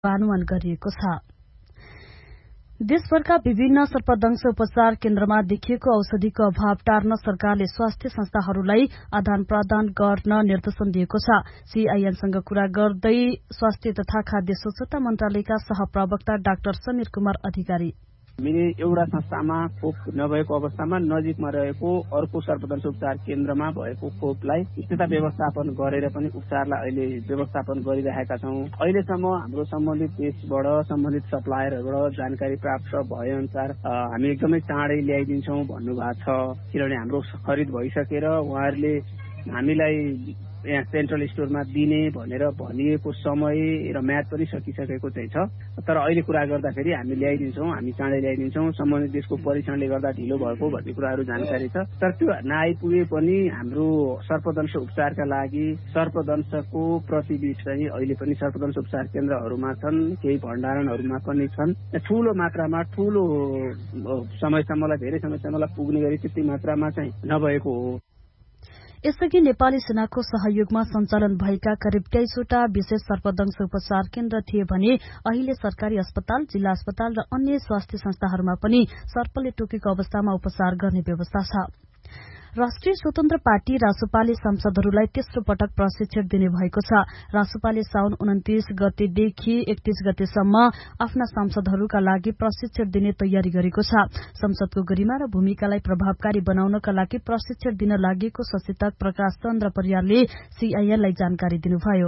अनुमान गरिएको छ। देशभरका विभिन्न सर्पदंश उपचार केन्द्रमा देखिएको औषधिको अभाव टार्न सरकारले स्वास्थ्य संस्थाहरूलाई आदान प्रदान गर्न निर्देशन दिएको छ। सीआईएनसँग कुरा गर्दै स्वास्थ्य तथा खाद्य स्वच्छता मन्त्रालयका सहप्रवक्ता डाक्टर समीर कुमार अधिकारी, हामीले एउटा संस्थामा खोप नभएको अवस्थामा नजिकमा रहेको अर्को सर्पदंश उपचार केन्द्रमा भएको खोपलाई स्थिरता व्यवस्थापन गरेर पनि उपचारलाई अहिले व्यवस्थापन गरिरहेका छौं। अहिलेसम्म हाम्रो सम्बन्धित देशबाट सम्बन्धित सप्लायरहरूबाट जानकारी प्राप्त भए अनुसार हामी एकदमै चाँडै ल्याइदिन्छौं भन्नुभएको छ। किनभने हाम्रो खरिद भइसकेर उहाँहरूले हामीलाई यहाँ सेन्ट्रल स्टोरमा दिने भनेर भनिएको समय र म्याद पनि सकिसकेको चाहिँ छ। तर अहिले कुरा गर्दाखेरि हामी ल्याइदिन्छौं, हामी चाँडै ल्याइदिन्छौं। सम्बन्धित देशको परीक्षणले गर्दा ढिलो भएको भन्ने कुराहरू जानकारी छ। तर त्यो नआइपुगे पनि हाम्रो सर्पदंश उपचारका लागि सर्पदंशको प्रतिविध चाहिँ अहिले पनि सर्पदंश उपचार केन्द्रहरूमा छन्, केही भण्डारणहरूमा पनि छन्। ठूलो मात्रामा ठूलो समयसम्मलाई धेरै समयसम्मलाई पुग्ने गरी त्यति मात्रामा चाहिँ नभएको हो। यसअघि नेपाली सेनाको सहयोगमा सञ्चालन भएका करिब 23वटा विशेष सर्पदंश उपचार केन्द्र थिए भने अहिले सरकारी अस्पताल, जिल्ला अस्पताल र अन्य स्वास्थ्य संस्थाहरूमा पनि सर्पले टोकेको अवस्थामा उपचार गर्ने व्यवस्था छ। राष्ट्रिय स्वतन्त्र पार्टी रासोपाले सांसदहरूलाई तेस्रो पटक प्रशिक्षण दिने भएको छ। रासोपाले साउन 29 गतेदेखि 31 गतेसम्म आफ्ना सांसदहरूका लागि प्रशिक्षण दिने तयारी गरेको छ। संसदको गरिमा र भूमिकालाई प्रभावकारी बनाउनका लागि प्रशिक्षण दिन लागेको सचेतक प्रकाश चन्द्र परियारले सीआईएनलाई जानकारी दिनुभयो।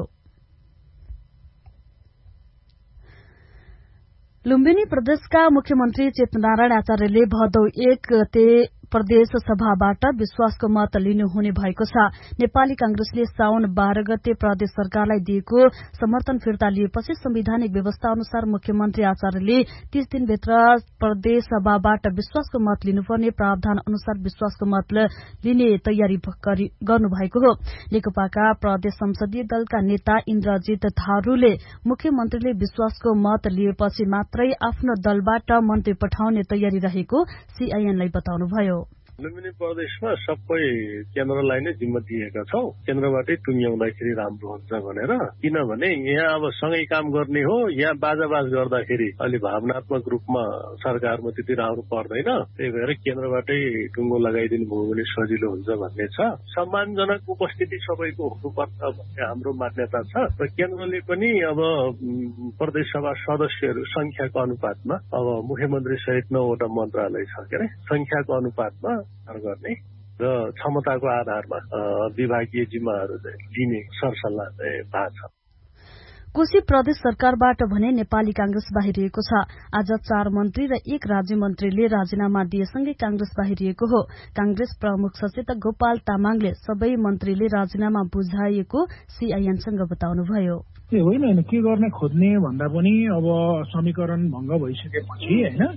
लुम्बिनी प्रदेशका मुख्यमन्त्री चेतनारायण आचार्यले भदौ 1 गते प्रदेश सभाबाट विश्वासको मत लिनुहुने भएको छ। नेपाली कांग्रेसले साउन 12 गते प्रदेश सरकारलाई दिएको समर्थन फिर्ता लिएपछि संवैधानिक व्यवस्था अनुसार मुख्यमन्त्री आचार्यले 30 दिनभित्र प्रदेश सभाबाट विश्वासको मत लिनुपर्ने प्रावधान अनुसार विश्वासको मत लिने तयारी गर्नुभएको हो। नेकपाका प्रदेश संसदीय दलका नेता इन्द्रजित थारूले मुख्यमन्त्रीले विश्वासको मत लिएपछि मात्रै आफ्नो दलबाट मन्त्री पठाउने तयारी रहेको सीआईएनलाई बताउनुभयो। लुम्बिनी प्रदेशमा सबै केन्द्रलाई नै जिम्मा दिएका छौं। केन्द्रबाटै टुङ्ग्याउँदाखेरि राम्रो हुन्छ भनेर, किनभने यहाँ अब सँगै काम गर्ने हो। यहाँ बाजाबाज गर्दाखेरि अलि भावनात्मक रूपमा सरकारमा त्यति राम्रो पर्दैन। त्यही भएर केन्द्रबाटै टुङ्गो लगाइदिनु भयो भने सजिलो हुन्छ भन्ने छ। सम्मानजनक उपस्थिति सबैको हुनुपर्छ भन्ने हाम्रो मान्यता छ र केन्द्रले पनि अब प्रदेश सभा सदस्यहरू संख्याको अनुपातमा अब मुख्यमन्त्री सहित 9वटा मन्त्रालय छ के अरे, संख्याको अनुपातमा गर्ने र क्षमताको आधारमा विभागीय जिम्माहरू दिने सरसल्लाह भएको छ। कोशी प्रदेश सरकारबाट भने नेपाली कांग्रेस बाहिरिएको छ। आज 4 मन्त्री र 1 राज्य मन्त्रीले राजीनामा दिएसँगै कांग्रेस बाहिरिएको हो। कांग्रेस प्रमुख सचेतक गोपाल तामाङले सबै मन्त्रीले राजीनामा बुझाएको सीआईएनसँग बताउनुभयो। होइन के गर्ने खोज्ने भन्दा पनि अब समीकरण भंग भइसकेपछि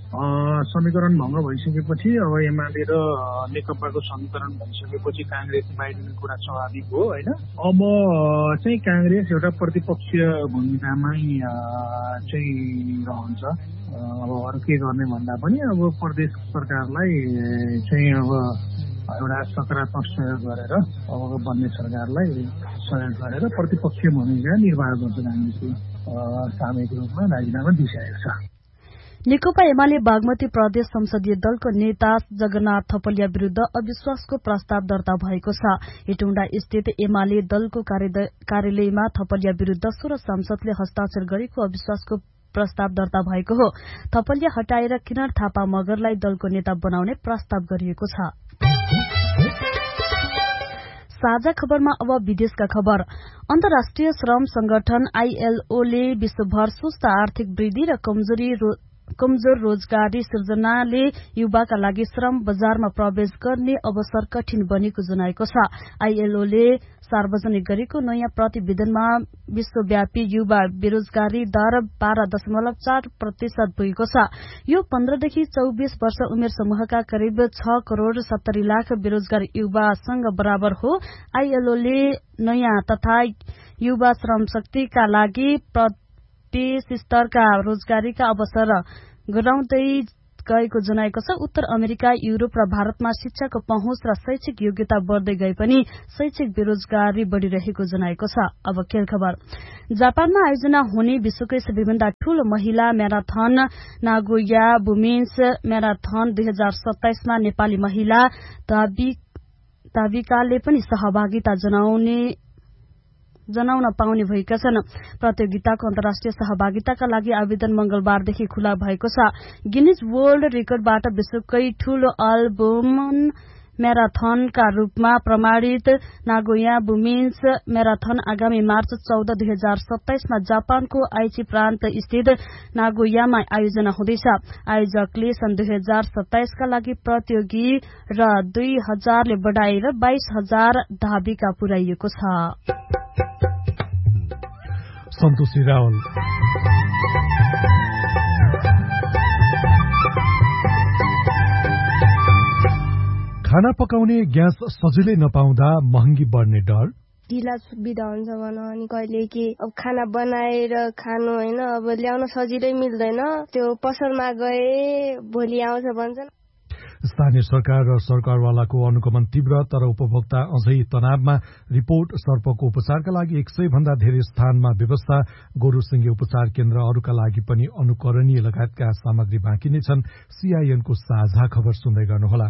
अब एमाले र नेकपाको समीकरण भइसकेपछि कांग्रेस बाहिरिने कुरा स्वाभाविक हो होइन। अब चाहिँ कांग्रेस एउटा प्रतिपक्षीय भूमिकामै चाहिँ रहन्छ। अब अरू के गर्ने भन्दा पनि अब प्रदेश सरकारलाई चाहिँ अब एउटा सकारात्मक सहयोग गरेर अब बन्ने सरकारलाई सहयोग गरेर प्रतिपक्षीय भूमिका निर्वाह गर्छ। कांग्रेसले सामूहिक रूपमा राजीनामा दिइसकेको छ। नेकपा एमाले बागमती प्रदेश संसदीय दलको नेता जगन्नाथ थपलिया विरूद्ध अविश्वासको प्रस्ताव दर्ता भएको छ। हेटौँडा स्थित एमाले दलको कार्यालयमा थपलिया विरूद्ध 16 सांसदले हस्ताक्षर गरेको अविश्वासको प्रस्ताव दर्ता भएको हो। थपलिया हटाएर किरण थापा मगरलाई दलको नेता बनाउने प्रस्ताव गरिएको छ। साझा खबरमा अब विदेशका खबर। अन्तर्राष्ट्रिय श्रम संगठन आईएलओले विश्वभर सुस्त आर्थिक वृद्धि र कमजोर रोजगारी सृजनाले युवाका लागि श्रम बजारमा प्रवेश गर्ने अवसर कठिन बनेको जनाएको छ। आईएलओले सार्वजनिक गरेको नयाँ प्रतिवेदनमा विश्वव्यापी युवा बेरोजगारी दर 12.4% पुगेको छ। यो 15 देखि 24 वर्ष उमेर समूहका करिब 6 करोड़ 70 लाख बेरोजगार युवासँग बराबर हो। आईएलओले नयाँ तथा युवा श्रम शक्तिका लागि स्तरका रोजगारीका अवसर गराउँदै गएको जनाएको छ। उत्तर अमेरिका, युरोप र भारतमा शिक्षाको पहुँच र शैक्षिक योग्यता बढ्दै गए पनि शैक्षिक बेरोजगारी बढ़िरहेको जनाएको छ। अब खेल खबर। जापानमा आयोजना हुने विश्वकै सबैभन्दा ठूलो महिला म्याराथन नागोया वुमेन्स म्याराथन 2027 मा नेपाली महिला धाविकाले पनि सहभागिता जनाउन पाउने भएका छन्। प्रतियोगिताको अन्तर्राष्ट्रिय सहभागिताका लागि आवेदन मंगलबारदेखि खुला भएको छ। गिनिज वर्ल्ड रेकर्डबाट विश्वकै ठूलो अल वुमन म्याराथनका रूपमा प्रमाणित नागोया वुमेन्स म्याराथन आगामी मार्च 14, 2027 मा जापानको आइची प्रान्त स्थित नागोयामा आयोजना हुँदैछ। आयोजकले सन् 2027 का लागि प्रतियोगी र 2000 ले बढ़ाएर 22,000 धाविका पुर्याइएको छ। सन्तोषी रावल। खाना पकाउने ग्यास सजिलै नपाउँदा महँगी बढ्ने डर, ढिला सुविधा हुन्छ भन अनि कहिले के अब खाना बनाएर खानु होइन, अब ल्याउन सजिलै मिल्दैन, त्यो पसलमा गए भोलि आउँछ भन्छन्। स्थानीय सरकार र सरकारवालाको अनुगमन तीव्र, तर उपभोक्ता अझै तनावमा। रिपोर्ट सर्पको उपचारका लागि 100 भन्दा धेरै स्थानमा व्यवस्था। गोरुसिंगे उपचार केन्द्र अरूका लागि पनि अनुकरणीय लगायतका सामग्री बाँकी नै छन्। सीआईएनको साझा खबर सुन्दै गर्नुहोला।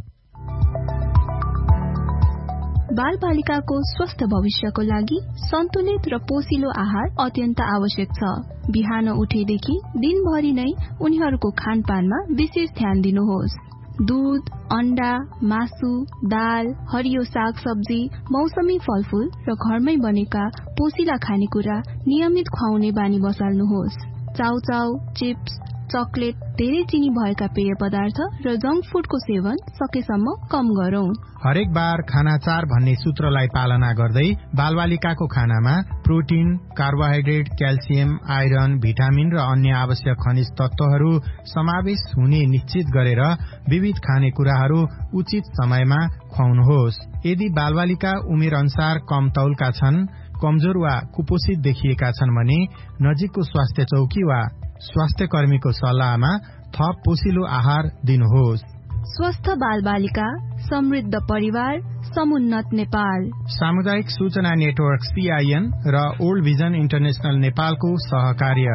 बालबालिकाको स्वस्थ भविष्यको लागि सन्तुलित र पोषिलो आहार अत्यन्त आवश्यक छ। बिहान उठेदेखि दिनभरि नै उनीहरूको खानपानमा विशेष ध्यान दिनुहोस्। दूध, अण्डा, मासु, दाल, हरियो सागसब्जी, मौसमी फलफूल र घरमै बनेका पोषिला खानेकुरा नियमित खुवाउने बानी बसाल्नुहोस्। चाउचाउ, चिप्स, चकलेट, धेरै चिनी भएका पेय पदार्थ र जंक फूडको सेवन सकेसम्म कम गरौं। हरेक बार खाना 4 भन्ने सूत्रलाई पालना गर्दै बालबालिकाको खानामा protein, carbohydrate, calcium, iron, vitamin र अन्य आवश्यक खनिज तत्वहरू समावेश हुने निश्चित गरेर विविध खानेकुराहरू उचित समयमा खुवाउनुहोस्। यदि बालबालिका उमेर अनुसार कम तौलका छन्, कमजोर वा कुपोषित देखिएका छन् भने नजिकको स्वास्थ्य चौकी वा स्वास्थ्य कर्मीको सल्लाहमा थप पोषिलो आहार दिनुहोस्। स्वस्थ बालबालिका, समृद्ध परिवार, समुन्नत नेपाल। सामुदायिक सूचना नेटवर्क सीआईएन र ओल्ड भिजन इन्टरनेशनल नेपालको सहकार्य।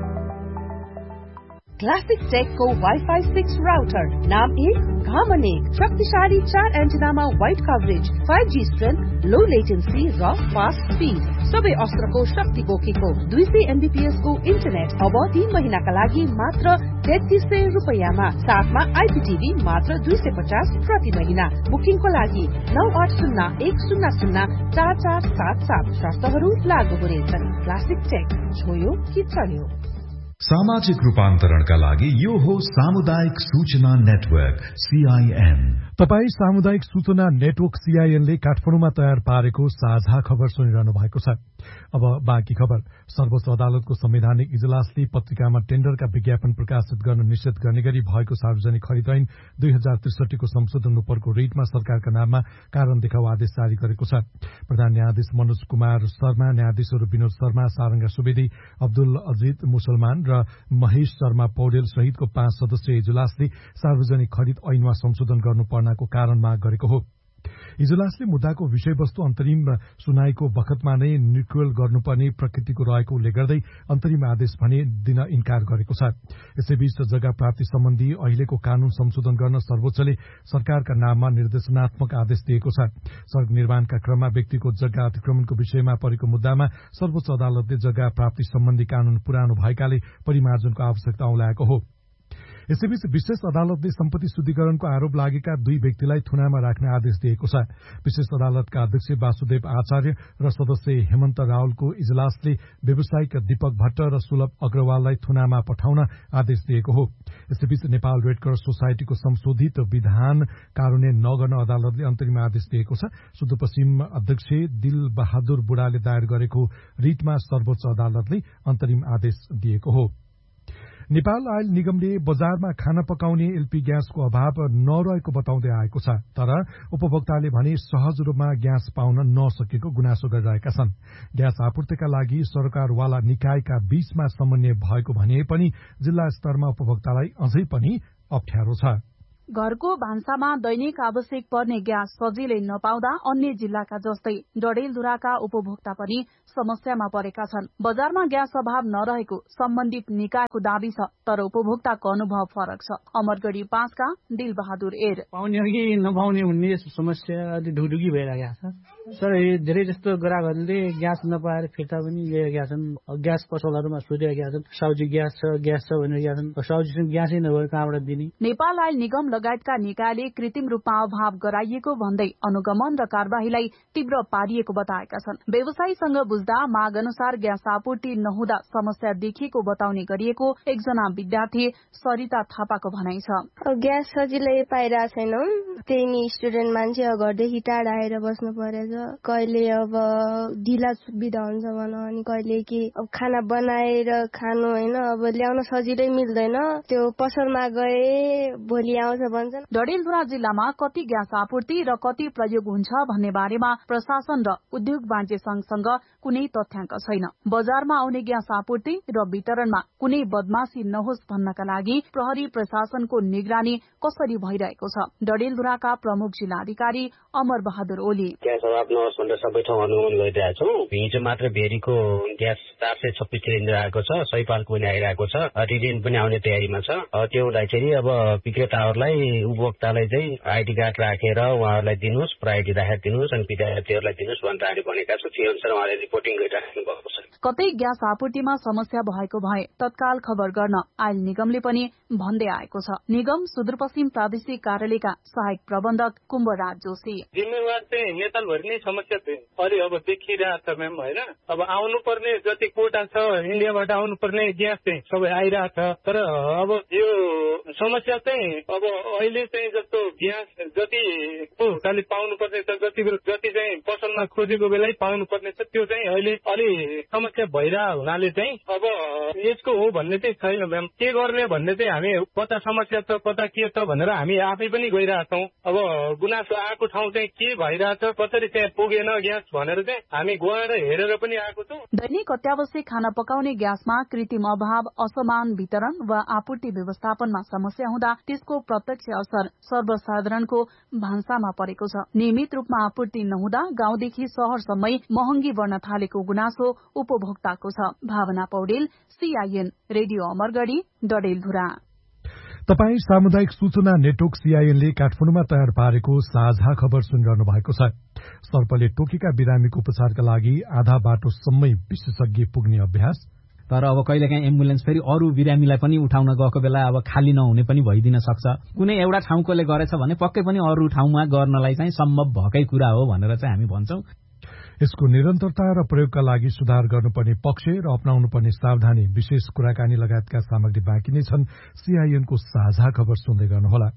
क्लासिक टेकको वाइफाई 6 राउटर, नाम 1, घाम अनेक, शक्तिशाली 4 एन्टेनामा वाइड कभरेज, 5G स्ट्रेन्थ, लो लेटेन्सी र फास्ट स्पीड, सबै अस्त्रको शक्ति बोकेको 200 MBPS को इन्टरनेट अब 3 महिनाका लागि मात्र 3300 रुपैयाँमा, साथमा आइपीटीभी मात्र 250 प्रति महिना। बुकिङको लागि 9801004477 शर्तहरू लागू हुनेछन्। क्लासिक टेक, छोयो कि चल्यो। सामाजिक रूपान्तरणका लागि यो हो सामुदायिक सूचना नेटवर्क सीआईएन। तपाई सामुदायिक सूचना नेटवर्क सीआईएनले काठमाडौँमा तयार पारेको साझा खबर सुनिरहनु भएको छ। अब बाँकी खबर। सर्वोच्च अदालतको संवैधानिक इजलासले पत्रिकामा टेन्डरका विज्ञापन प्रकाशित गर्न निषेध गर्ने गरी भएको सार्वजनिक खरिद ऐन 2063 को संशोधन उपरको रिटमा सरकारका नाममा कारण देखाउ आदेश जारी गरेको छ। प्रधान न्यायाधीश मनोज कुमार शर्मा, न्यायाधीशहरू विनोद शर्मा, सारंगा सुवेदी, अब्दुल अजित मुसलमान र महेश शर्मा पौडेल सहितको 5 सदस्यीय इजलासले सार्वजनिक खरिद ऐनमा संशोधन गर्नुपर्नको कारण माग गरेको हो। इजलासले मुद्दाको विषयवस्तु अन्तरिम सुनाईको बखतमा नै न्यूट्रल गर्नुपर्ने प्रकृतिको रहेको उल्लेख गर्दै अन्तरिम आदेश भने दिन इन्कार गरेको छ। यसैबीच जग्गा प्राप्ति सम्बन्धी अहिलेको कानून संशोधन गर्न सर्वोच्चले सरकारका नाममा निर्देशनात्मक आदेश दिएको छ। सड़क निर्माणका क्रममा व्यक्तिको जग्गा अतिक्रमणको विषयमा परेको मुद्दामा सर्वोच्च अदालतले जग्गा प्राप्ति सम्बन्धी कानून पुरानो भएकाले परिमार्जनको आवश्यकता औल्याएको हो। यसैबीच विशेष अदालतले सम्पत्ति शुद्धिकरणको आरोप लागेका 2 व्यक्तिलाई थुनामा राख्ने आदेश दिएको छ। विशेष अदालतका अध्यक्ष वासुदेव आचार्य र सदस्य हेमन्त रावलको इजलासले व्यवसायिक दीपक भट्ट र सुलभ अग्रवाललाई थुनामा पठाउन आदेश दिएको हो। यसैबीच नेपाल रेड क्रस सोसाइटीको संशोधित विधान कार्यान्वयन नगर्न अदालतले अन्तरिम आदेश दिएको छ। सुदूरपश्चिम अध्यक्ष दिल बहादुर बुढाले दायर गरेको रिटमा सर्वोच्च अदालतले अन्तरिम आदेश दिएको हो। नेपाल आयल निगमले बजारमा खाना पकाउने एलपी ग्यासको अभाव नरहेको बताउँदै आएको छ, तर उपभोक्ताले भने सहज रूपमा ग्यास पाउन नसकेको गुनासो गरिरहेका छन्। ग्यास आपूर्तिका लागि सरकारवाला निकायका बीचमा समन्वय भएको भने पनि जिल्ला स्तरमा उपभोक्तालाई अझै पनि अप्ठ्यारो छ। घरको भान्सामा दैनिक आवश्यक पर्ने ग्यास सजिलै नपाउँदा अन्य जिल्लाका जस्तै डडेलधुराका उपभोक्ता पनि समस्यामा परेका छन्। बजारमा ग्यास अभाव नरहेको सम्बन्धित निकायको दाबी छ, तर उपभोक्ताको अनुभव फरक छ। अमरगढी 5 का दिलबहादुर एर पाउने कि नपाउने भन्ने समस्या अलि ढुकढुकी भइरहेको छ। सर धेरै जस्तो ग्राहकहरूले ग्यास नपाएर फिर्ता पनि लिएका छन्। ग्यास पसलहरूमा सोधिरहेका छन् साउजी ग्यास छ भनेर छन्। साउजीसँग ग्यासै नभए कहाँबाट दिने? नेपाल आयल निगम लगायतका निकायले कृत्रिम रूपमा अभाव गराइएको भन्दै अनुगमन र कार्यवाहीलाई तीव्र पारिएको बताएका छन्। व्यवसायीसँग बुझ्दा माग अनुसार ग्यास आपूर्ति नहुँदा समस्या देखिएको बताउने गरिएको एकजना विद्यार्थी सरिता थापाको भनाइ छ। ग्यास सजिलै पाइरहेको छैनौं, त्यही नि स्टुडेन्ट मान्छे घरदेखि टाढा आएर बस्नु परेछ। कहिले अब ढिला सुविधा हुन्छ भन, अनि कहिले कि अब खाना बनाएर खानु होइन, अब ल्याउन सजिलै मिल्दैन। त्यो पसलमा गए भोलि आउँछ भन्छन्। डडेलधुरा जिल्लामा कति ग्यास आपूर्ति र कति प्रयोग हुन्छ भन्ने बारेमा प्रशासन र उद्योग वाणिज्य संघसँग कुनै तथ्याङ्क छैन। बजारमा आउने ग्यास आपूर्ति र वितरणमा कुनै बदमाशी नहोस् भन्नका लागि प्रहरी प्रशासनको निगरानी कसरी भइरहेको छ? डडेलधुराका प्रमुख जिल्लाधिकारी अमर बहादुर ओली ग्यास अभाव नहोस् भनेर सबै ठाउँ अनुगमन गरिरहेका छौँ। हिजो मात्र भेरीको ग्यास 426 सिलिन्डर आएको छ, सयपालको पनि आइरहेको छ, रिडेन पनि आउने तयारीमा छ। त्यो हुँदाखेरि अब विक्रेताहरूलाई उपभोक्तालाई चाहिँ आइडी कार्ड राखेर उहाँहरूलाई दिनुहोस्, प्रायोरिटी राखेर दिनुहोस्, अनि विद्यार्थीहरूलाई दिनुहोस् भनेर हामीले भनेका छौँ। त्यो अनुसार उहाँले रिपोर्टिङ गरिराख्नु भएको छ। कतै ग्यास आपूर्तिमा समस्या भएको भए तत्काल खबर गर्न आयल निगमले पनि भन्दै आएको छ। निगम सुदूरपश्चिम प्रादेशिक कार्यालयका सहायक प्रबन्धक कुम्भराज जोशी जिम्मेवार चाहिँ नेपालभरि नै समस्या चाहिँ अलि अब देखिरहेको छ म्याम होइन। अब आउनुपर्ने जति कोटा छ इन्डियाबाट आउनुपर्ने ग्यास चाहिँ सबै आइरहेको छ, तर अब यो समस्या चाहिँ अब अहिले चाहिँ जस्तो ग्यास जति उपभोक्ताले पाउनुपर्ने छ, जति चाहिँ पसलमा खोजेको बेलै पाउनुपर्ने छ, त्यो चाहिँ अहिले अलि समस्या भइरहेको हुनाले चाहिँ अब यसको हो भन्ने चाहिँ छैन म्याम। के गर्ने भन्ने चाहिँ हामी कता समस्या छ कता के छ भनेर हामी आफै पनि गइरहेछौँ। अब गुनासो आएको ठाउँ चाहिँ के भइरहेछ, कसरी चाहिँ पुगेन ग्यास भनेर चाहिँ हामी गएर हेरेर पनि आएको छौँ। दैनिक अत्यावश्यक खाना पकाउने ग्यासमा कृत्रिम अभाव, असमान वितरण वा आपूर्ति व्यवस्थापनमा समस्या हुँदा त्यसको प्रत्यक्ष असर सर्वसाधारणको भान्सामा परेको छ। नियमित रूपमा आपूर्ति नहुँदा गाउँदेखि शहरसम्मै महँगी बढ्न थालेको गुनासो उपभोक्ताको छ। भावना पौडेल, सीआईएन रेडियो अमरगढी, डडेलधुरा। तपाई सामुदायिक सूचना नेटवर्क सीआईएनले काठमाडौँमा तयार पारेको साझा खबर सुनिरहनु भएको छ। सर्पले टोकेका बिरामीको उपचारका लागि आधा बाटोसम्मै विशेषज्ञ पुग्ने अभ्यास। तर अब कहिलेकाहीँ एम्बुलेन्स फेरि अरू बिरामीलाई पनि उठाउन गएको बेला अब खाली नहुने पनि भइदिन सक्छ। कुनै एउटा ठाउँकोले गरेछ भने पक्कै पनि अरू ठाउँमा गर्नलाई चाहिँ सम्भव भएकै कुरा हो भनेर चाहिँ हामी भन्छौं। यसको निरन्तरता र प्रयोगका लागि सुधार गर्नुपर्ने पक्ष र अपनाउनुपर्ने सावधानी, विशेष कुराकानी लगायतका सामग्री बाँकी नै छन्। सीआईएनको साझा खबर सुन्दै गर्नुहोला।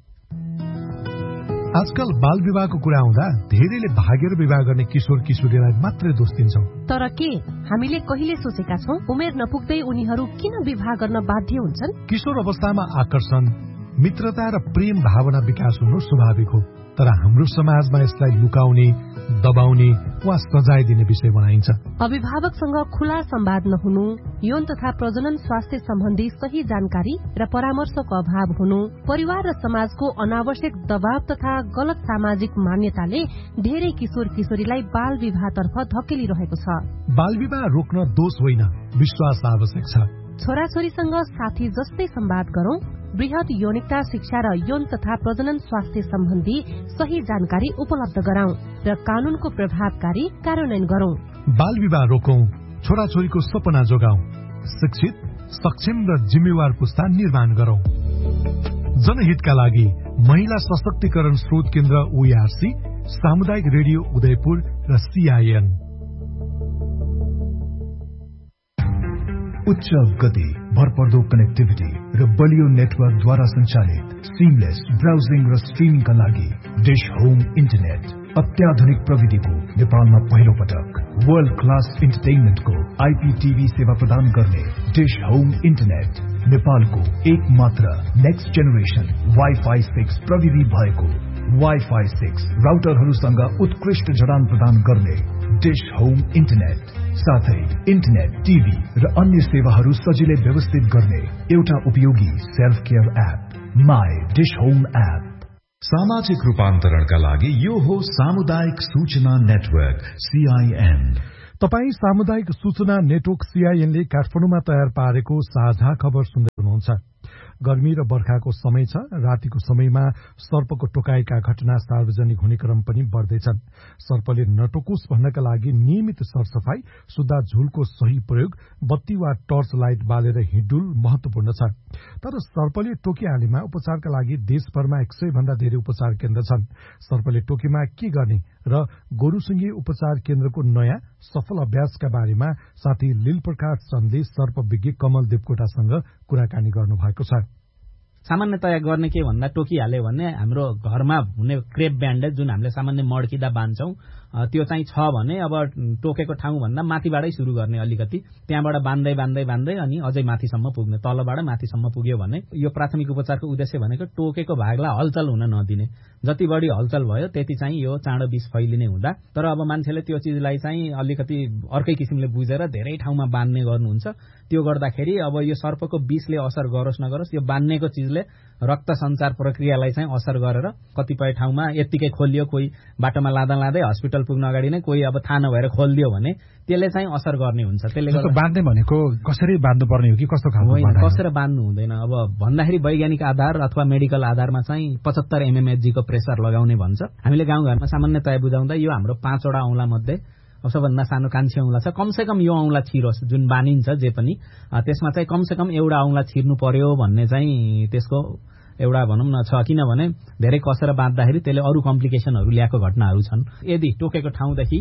आजकल बाल विवाहको कुरा आउँदा धेरैले भागेर विवाह गर्ने किशोर किशोरीलाई मात्रै दोष दिन्छौं। तर के हामीले कहिले सोचेका छौं उमेर नपुग्दै उनीहरू किन विवाह गर्न बाध्य हुन्छन्? किशोर अवस्थामा आकर्षण, मित्रता र प्रेम भावना विकास हुनु स्वाभाविक हो, तर हाम्रो समाजमा यसलाई लुकाउने, दबाउने वा सजाय दिने विषय बनाइन्छ। अभिभावकसँग खुला संवाद नहुनु, यौन तथा प्रजनन स्वास्थ्य सम्बन्धी सही जानकारी र परामर्शको अभाव हुनु, परिवार र समाजको अनावश्यक दबाव तथा गलत सामाजिक मान्यताले धेरै किशोर किशोरीलाई बाल विवाहतर्फ धकेलिरहेको छ। बाल विवाह रोक्न दोष होइन, विश्वास आवश्यक छ। छोराछोरीसँग साथी जस्तै संवाद गरौं, वृहत यौनिकता शिक्षा र यौन तथा प्रजनन स्वास्थ्य सम्बन्धी सही जानकारी उपलब्ध गराउँ र कानूनको प्रभावकारी कार्यान्वयन गरौं। बाल विवाह रोकौं, छोराछोरीको सपना जोगाउँ, शिक्षित, सक्षम र जिम्मेवार पुस्ता निर्माण गरौं। जनहितका लागि महिला सशक्तिकरण स्रोत केन्द्र ओआरसी, सामुदायिक रेडियो उदयपुर र सीआईएन। उच्च गति, भरपर्दो कनेक्टिभिटी र बलियो नेटवर्कद्वारा सञ्चालित सिमलेस ब्राउजिङ र स्ट्रिमिङका लागि डिश होम इन्टरनेट। अत्याधुनिक प्रविधिको नेपालमा पहिलो पटक वर्ल्ड क्लास इन्टरटेनमेन्टको आईपीटीभी सेवा प्रदान गर्ने डिश होम इन्टरनेट नेपालको एक मात्र नेक्स्ट जेनेरेसन वाइफाई 6 प्रविधि भएको वाइफाई 6 राउटरहरूसँग उत्कृष्ट जडान प्रदान गर्ने डिश होम इन्टरनेट, साथै इन्टरनेट, टिभी र अन्य सेवाहरू सजिलै व्यवस्थित गर्ने एउटा उपयोगी self care app my dish home app. सामाजिक रूपान्तरणका लागि यो हो सामुदायिक सूचना नेटवर्क CIN। तपाई सामुदायिक सूचना नेटवर्क CIN ले काठमाडौँमा तयार पारेको साझा खबर सुन्दै हुनुहुन्छ। गर्मी र बर्खाको समय छ। रातिको समयमा सर्पको टोकाइका घटना सार्वजनिक हुने क्रम पनि बढ्दैछन्। सर्पले नटोकोस् भन्नका लागि नियमित सरसफाई, सुत्दा झुलको सही प्रयोग, बत्ती वा टर्च लाइट बालेर हिँडुल महत्वपूर्ण छ। तर सर्पले टोकिहालेमा उपचारका लागि देशभरमा 100 भन्दा धेरै उपचार केन्द्र छन्। सर्पले टोकेमा के गर्ने र गोरुसुङ्गे उपचार केन्द्रको नयाँ सफल अभ्यासका बारेमा साथी लीलप्रकाश चन्दले सर्प विज्ञ कमल देवकोटासँग कुराकानी गर्नु भएको छ। सामान्यतया गर्ने के भन्दा टोकिहाल्यो भने हाम्रो घरमा हुने क्रेप ब्यान्डेज जुन हामीले सामान्य मड्किँदा बान्छौं त्यो चाहिँ छ भने अब टोकेको ठाउँ भन्दा माथिबाटै सुरु गर्ने, अलिकति त्यहाँबाट बान्दै बान्दै बान्दै अनि अझै माथिसम्म पुग्ने, तलबाट माथिसम्म पुग्यो भने यो प्राथमिक उपचारको उद्देश्य भनेको टोकेको भागलाई हलचल हुन नदिने। जति बढी हलचल भयो त्यति चाहिँ यो चाँडो विष फैलिने हुँदा। तर अब मान्छेले त्यो चिजलाई चाहिँ अलिकति अर्कै किसिमले बुझेर धेरै ठाउँमा बान्ने गर्नुहुन्छ। त्यो गर्दाखेरि अब यो सर्पको विषले असर गरोस् नगरोस् यो बान्नेको चिजले रक्त सञ्चार प्रक्रियालाई चाहिँ असर गरेर कतिपय ठाउँमा यत्तिकै खोलियो, कोही बाटोमा लाँदा लाँदै हस्पिटल पुग्न अगाडि नै कोही अब थाहा नभएर खोलिदियो भने त्यसले चाहिँ असर गर्ने हुन्छ। त्यसले गर्दा बान्ने भनेको कसरी बान्नु पर्ने हो कि कस्तो खालको होइन, कसरी बान्नु हुँदैन। अब भन्दाखेरि वैज्ञानिक आधार अथवा मेडिकल आधारमा चाहिँ 75 mmHg को प्रेसर लगाउने भन्छ। हामीले गाउँघरमा सामान्यतया बुझाउँदा यो हाम्रो 5 वटा औँला मध्ये सबभन्दा सानो कान्छी औँला छ। कमसेकम यो औँला छिरोस् जुन बानिन्छ जे पनि, त्यसमा चाहिँ कमसेकम एउटा औँला छिर्नु पर्यो भन्ने चाहिँ त्यसको एउटा भनौँ न छ। किनभने धेरै कसेर बाँध्दाखेरि त्यसले अरू कम्प्लिकेसनहरू ल्याएको घटनाहरू छन्। यदि टोकेको ठाउँदेखि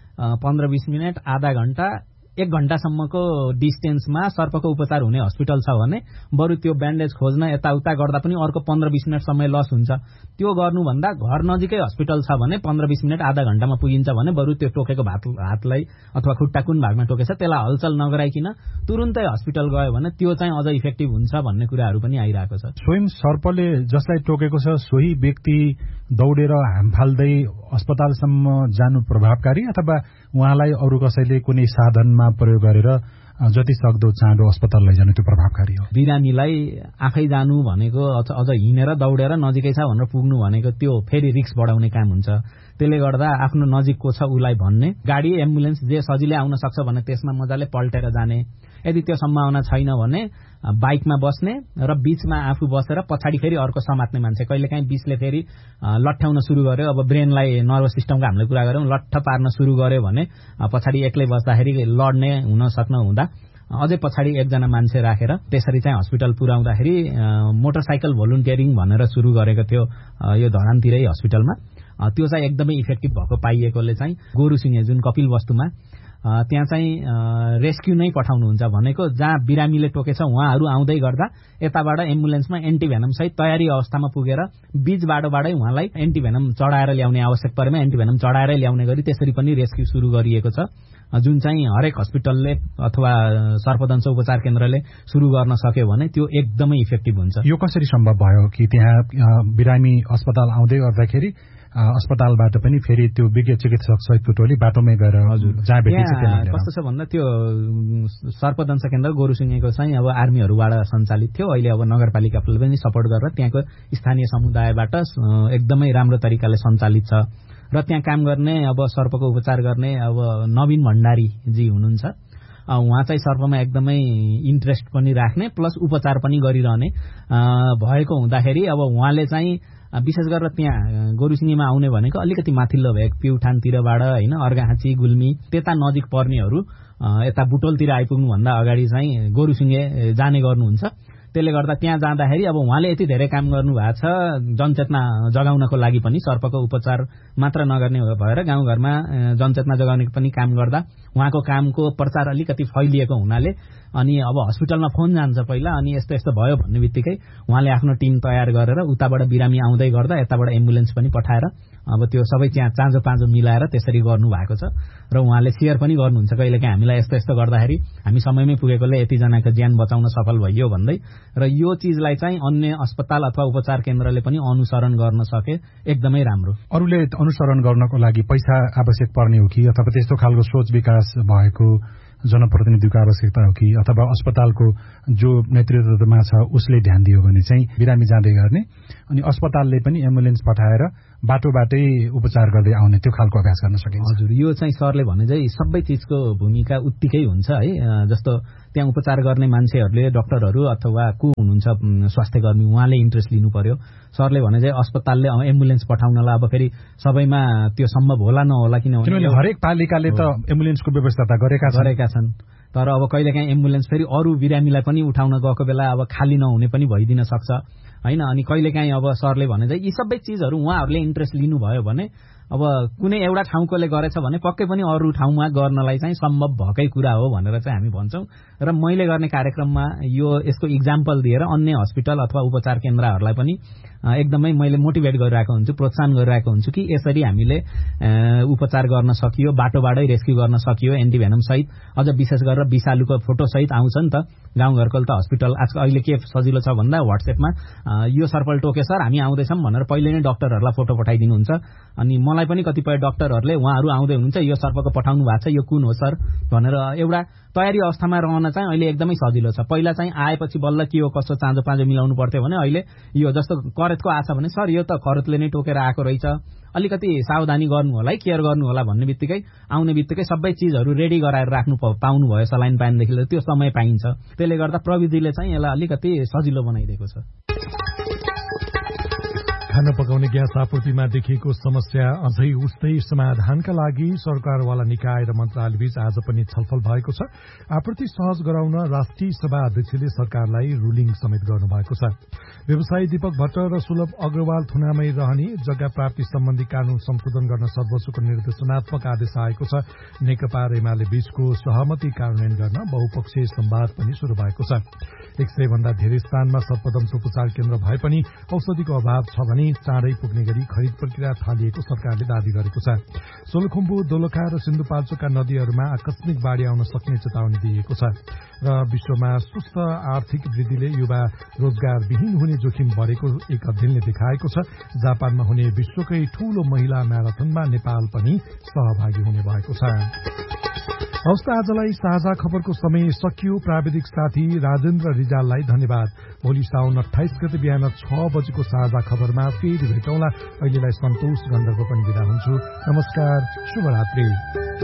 15-20 मिनट, आधा घण्टा, 1 घण्टासम्मको डिस्टेन्समा सर्पको उपचार हुने हस्पिटल छ भने बरु त्यो ब्यान्डेज खोज्न यताउता गर्दा पनि अर्को 15-20 मिनट समय लस हुन्छ। त्यो गर्नुभन्दा घर नजिकै हस्पिटल छ भने 15-20 मिनट, आधा घण्टामा पुगिन्छ भने बरु त्यो टोकेको हातलाई अथवा खुट्टा कुन भागमा टोकेछ त्यसलाई हलचल नगराइकिन तुरुन्तै हस्पिटल गयो भने त्यो चाहिँ अझ इफेक्टिभ हुन्छ भन्ने कुराहरू पनि आइरहेको छ। स्वयं सर्पले जसलाई टोकेको छ सोही व्यक्ति दौडेर हामफाल्दै अस्पतालसम्म जानु प्रभावकारी अथवा उहाँलाई अरू कसैले कुनै साधनमा प्रयोग गरेर जति सक्दो चाँडो अस्पताल लैजानु त्यो प्रभावकारी हो? बिरामीलाई आफै जानु भनेको अझ हिँडेर दौडेर नजिकै छ भनेर पुग्नु भनेको त्यो फेरि रिस्क बढाउने काम हुन्छ। त्यसले गर्दा आफ्नो नजिकको छ उलाई भन्ने, गाडी एम्बुलेन्स जे सजिलै आउन सक्छ भने त्यसमा मजाले पल्टेर जाने। यदि त्यो सम्भावना छैन भने बाइकमा बस्ने र बीचमा आफू बसेर पछाडि फेरि अर्को समात्ने मान्छे। कहिलेकाहीँ विषले फेरि लट्ठ्याउन सुरु गर्यो, अब ब्रेनलाई नर्भस सिस्टमको हामीले कुरा गऱ्यौँ, लट्ठ पार्न सुरु गर्यो भने पछाडि एक्लै बस्दाखेरि लड्ने हुन सक्न हुँदा अझै पछाडि एकजना मान्छे राखेर त्यसरी चाहिँ हस्पिटल पुर्याउँदाखेरि मोटरसाइकल भोलुन्टियरिङ भनेर सुरु गरेको थियो यो धरानतिरै हस्पिटलमा। त्यो चाहिँ एकदमै इफेक्टिभ भएको पाइएकोले चाहिँ गोरुसिङे जुन कपिल वस्तुमा त्यहाँ चाहिँ रेस्क्यु नै पठाउनुहुन्छ भनेको जहाँ बिरामीले टोकेछ उहाँहरू आउँदै गर्दा यताबाट एम्बुलेन्समा एन्टिभेनम सहित तयारी अवस्थामा पुगेर बीच बाटोबाटै उहाँलाई एन्टिभेनम चढाएर ल्याउने, आवश्यक परेमा एन्टिभेनम चढाएरै ल्याउने गरी त्यसरी पनि रेस्क्यु सुरु गरिएको छ, जुन चाहिँ हरेक हस्पिटलले अथवा सर्पदंश उपचार केन्द्रले सुरु गर्न सक्यो भने त्यो एकदमै इफेक्टिभ हुन्छ। यो कसरी सम्भव भयो कि त्यहाँ बिरामी अस्पताल आउँदै गर्दाखेरि अस्पतालबाट पनि फेरि त्यो विज्ञ चिकित्सक सहितको टोली बाटोमै गएर जहाँ भेटिन्छ त्यहाँ कस्तो छ भन्दा त्यो सर्पदंश केन्द्र गोरुसिङेको चाहिँ अब आर्मीहरूबाट सञ्चालित थियो। अहिले अब नगरपालिकाले पनि सपोर्ट गरेर त्यहाँको स्थानीय समुदायबाट एकदमै राम्रो तरिकाले सञ्चालित छ र त्यहाँ काम गर्ने अब सर्पको उपचार गर्ने अब नवीन भण्डारी जी हुनुहुन्छ। उहाँ चाहिँ सर्पमा एकदमै इन्ट्रेस्ट पनि राख्ने प्लस उपचार पनि गरिरहने भएको हुँदाखेरि अब उहाँले चाहिँ विशेष गरेर त्यहाँ गोरुसिङेमा आउने भनेको अलिकति माथिल्लो भेग प्युठानतिरबाट होइन, अर्घाहाँची, गुल्मी त्यता नजिक पर्नेहरू यता बुटोलतिर आइपुग्नुभन्दा अगाडि चाहिँ गोरुसिङे जाने गर्नुहुन्छ। त्यसले गर्दा त्यहाँ जाँदाखेरि अब उहाँले यति धेरै काम गर्नु भएको छ जनचेतना जगाउनको लागि पनि, सर्पको उपचार मात्र नगर्ने भएर गाउँघरमा जनचेतना जगाउने पनि काम गर्दा उहाँको कामको प्रचार अलिकति फैलिएको हुनाले अनि अब हस्पिटलमा फोन जान्छ पहिला, अनि यस्तो यस्तो भयो भन्ने बित्तिकै उहाँले आफ्नो टिम तयार गरेर उताबाट बिरामी आउँदै गर्दा यताबाट एम्बुलेन्स पनि पठाएर अब त्यो सबै त्यहाँ चाँजो पाँजो मिलाएर त्यसरी गर्नु भएको छ र उहाँले सेयर पनि गर्नुहुन्छ कहिलेकाहीँ हामीलाई यस्तो यस्तो गर्दाखेरि हामी समयमै पुगेकोले यतिजनाको ज्यान बचाउन सफल भइयो भन्दै। र यो चिजलाई चाहिँ अन्य अस्पताल अथवा उपचार केन्द्रले पनि अनुसरण गर्न सके एकदमै राम्रो। अरूले अनुसरण गर्नको लागि पैसा आवश्यक पर्ने हो कि अथवा त्यस्तो खालको सोच विकास भएको जनप्रतिनिधिको आवश्यकता हो कि अथवा अस्पतालको जो नेतृत्वमा छ उसले ध्यान दियो भने चाहिँ बिरामी जाँदै गर्ने अनि अस्पतालले पनि एम्बुलेन्स पठाएर बाटोबाटै उपचार गर्दै आउने त्यो खालको अभ्यास गर्न सकिन्छ। हजुर, यो चाहिँ सरले भने चाहिँ सबै चिजको भूमिका उत्तिकै हुन्छ है। जस्तो त्यहाँ उपचार गर्ने मान्छेहरूले, डाक्टरहरू अथवा को हुनुहुन्छ स्वास्थ्यकर्मी, उहाँले इन्ट्रेस्ट लिनु पर्यो। सरले भने चाहिँ अस्पतालले एम्बुलेन्स पठाउनलाई अब फेरि सबैमा त्यो सम्भव होला नहोला, किनभने हरेक पालिकाले त एम्बुलेन्सको व्यवस्था त गरेका छन्। तर अब कहिलेकाहीँ एम्बुलेन्स फेरि अरू बिरामीलाई पनि उठाउन गएको बेला अब खाली नहुने पनि भइदिन सक्छ हैन। अनि कहिलेकाहीँ अब सरले भने चाहिँ यी सबै चिजहरू उहाँहरूले इन्ट्रेस्ट लिनुभयो भने अब कुनै एउटा ठाउँकोले गरेछ भने पक्कै पनि अरू ठाउँमा गर्नलाई चाहिँ सम्भव भएकै कुरा हो भनेर चाहिँ हामी भन्छौँ। र मैले गर्ने कार्यक्रममा यसको इक्जाम्पल दिएर अन्य हस्पिटल अथवा उपचार केन्द्रहरूलाई पनि एकदमै मैले मोटिभेट गरिरहेको हुन्छु, प्रोत्साहन गरिरहेको हुन्छु कि यसरी हामीले उपचार गर्न सकियो, बाटोबाटै रेस्क्यु गर्न सकियो एन्टिभेनम सहित। अझ विशेष गरेर विषालुको फोटो सहित आउँछ नि त गाउँघरको त हस्पिटल। आजकल अहिले के सजिलो छ भन्दा व्हाट्सएपमा यो सर्पल टोके सर हामी आउँदैछौँ भनेर पहिले नै डाक्टरहरूलाई फोटो पठाइदिनुहुन्छ। अनि मलाई पनि कतिपय डाक्टरहरूले उहाँहरू आउँदै हुनुहुन्छ, यो सर्पको पठाउनु भएको छ, यो कुन हो सर भनेर एउटा तयारी अवस्थामा रहन चाहिँ अहिले एकदमै सजिलो छ। पहिला चाहिँ आएपछि बल्ल के हो कसो चाँजो पाँजो मिलाउनु पर्थ्यो भने अहिले यो जस्तो करेतको आछ भने सर यो त खरतले नै टोकेर आएको रहेछ, अलिकति सावधानी गर्नु होला है, केयर गर्नु होला भन्ने बित्तिकै आउने बित्तिकै सबै चिजहरू रेडी गराएर राख्नु पाउनु भयो। सलाइन पानीदेखि लिएर त्यो समय पाइन्छ। त्यसले गर्दा प्रविधिले चाहिँ यसलाई अलिकति सजिलो बनाइदिएको छ। खाना पकाउने ग्यास आपूर्तिमा देखिएको समस्या अझै उस्तै समाधानका लागि सरकारवाला निकाय र मन्त्रालयबीच आज पनि छलफल भएको छ। आपूर्ति सहज गराउन राष्ट्रिय सभा अध्यक्षले सरकारलाई रुलिङ समेत गर्नुभएको छ। व्यवसायी दीपक भट्ट र सुलभ अग्रवाल थुनामै रहने जग्गा प्राप्ति सम्बन्धी कानून संशोधन गर्न सर्वोच्चको निर्देशनात्मक आदेश आएको छ। नेकपा र एमाले बीचको सहमति कार्यान्वयन गर्न बहुपक्षीय संवाद पनि शुरू भएको छ। 100 भन्दा धेरै स्थानमा सर्पदंश उपचार केन्द्र भए पनि औषधिको अभाव छ भने चाँडै पुग्ने गरी खरिद प्रक्रिया थालिएको सरकारले दावी गरेको छ। सोलुखुम्बु, दोलखा र सिन्धुपाल्चोकका नदीहरूमा आकस्मिक बाढ़ी आउन सक्ने चेतावनी दिएको छ। र विश्वमा सुस्त आर्थिक वृद्धिले युवा रोजगारविहीन हुने जोखिम बढेको एक अध्ययनले देखाएको छ। जापानमा हुने विश्वकै ठूलो महिला म्याराथनमा नेपाल पनि सहभागी हुने भएको छ। हवस्, आजलाई साझा खबरको समय सकियो। प्राविधिक साथी राजेन्द्र रिजाललाई धन्यवाद। भोलि साउन 28 गते बिहान 6 बजेको साझा खबरमा फेरि भेटौँला। अहिलेलाई सन्तोष गन्धर्व पनि बिदा हुन्छु। नमस्कार, शुभरात्रि।